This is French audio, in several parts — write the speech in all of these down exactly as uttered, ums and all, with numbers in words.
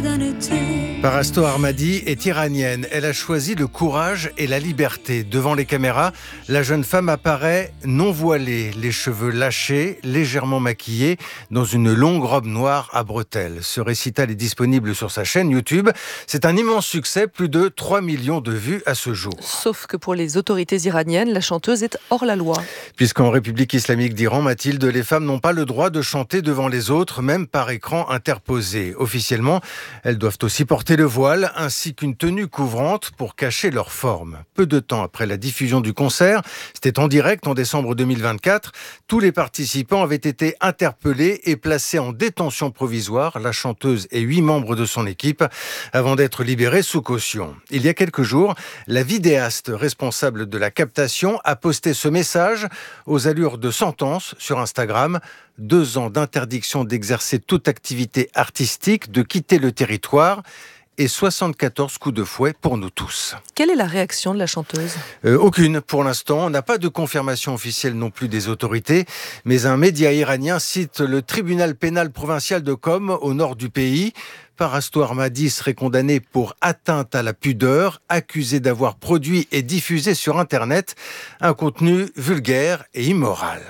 Parasto Armadi est iranienne. Elle a choisi le courage et la liberté. Devant les caméras, la jeune femme apparaît non voilée, les cheveux lâchés, légèrement maquillée, dans une longue robe noire à bretelles. Ce récital est disponible sur sa chaîne YouTube. C'est un immense succès, plus de trois millions de vues à ce jour. Sauf que pour les autorités iraniennes, la chanteuse est hors la loi. Puisqu'en République islamique d'Iran, Mathilde, les femmes n'ont pas le droit de chanter devant les autres, même par écran interposé. Officiellement, elles doivent aussi porter le voile ainsi qu'une tenue couvrante pour cacher leur forme. Peu de temps après la diffusion du concert, c'était en direct en décembre deux mille vingt-quatre, tous les participants avaient été interpellés et placés en détention provisoire, la chanteuse et huit membres de son équipe, avant d'être libérés sous caution. Il y a quelques jours, la vidéaste responsable de la captation a posté ce message aux allures de sentence sur Instagram. Deux ans d'interdiction d'exercer toute activité artistique, de quitter le territoire et soixante-quatorze coups de fouet pour nous tous. Quelle est la réaction de la chanteuse ? euh, Aucune pour l'instant. On n'a pas de confirmation officielle non plus des autorités, mais un média iranien cite le tribunal pénal provincial de Qom au nord du pays. Parasto Armadi serait condamné pour atteinte à la pudeur, accusé d'avoir produit et diffusé sur Internet un contenu vulgaire et immoral.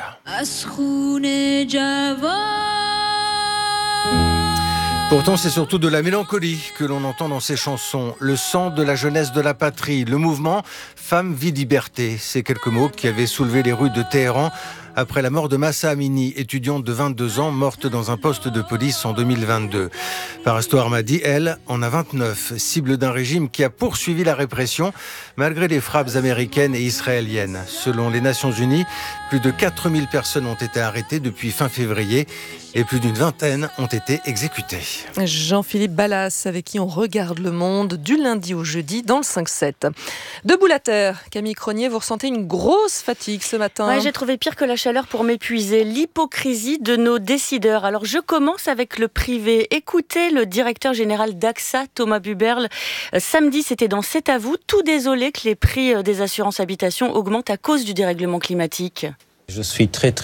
Pourtant, c'est surtout de la mélancolie que l'on entend dans ces chansons. Le sang de la jeunesse de la patrie, le mouvement Femmes, Vie, Liberté. Ces quelques mots qui avaient soulevé les rues de Téhéran après la mort de Mahsa Amini, étudiante de vingt-deux ans, morte dans un poste de police en deux mille vingt-deux. Parasto Armadi, elle, en a vingt-neuf, cible d'un régime qui a poursuivi la répression malgré les frappes américaines et israéliennes. Selon les Nations Unies, plus de quatre mille personnes ont été arrêtées depuis fin février et plus d'une vingtaine ont été exécutées. Jean-Philippe Ballas, avec qui on regarde le monde du lundi au jeudi dans le cinq sept. Debout la terre, Camille Cronier, vous ressentez une grosse fatigue ce matin. Ouais, j'ai trouvé pire que la chaleur pour m'épuiser, l'hypocrisie de nos décideurs. Alors je commence avec le privé. Écoutez le directeur général d'A X A, Thomas Buberl. Euh, samedi, c'était dans C'est à vous, tout désolé que les prix des assurances habitation augmentent à cause du dérèglement climatique. Je suis très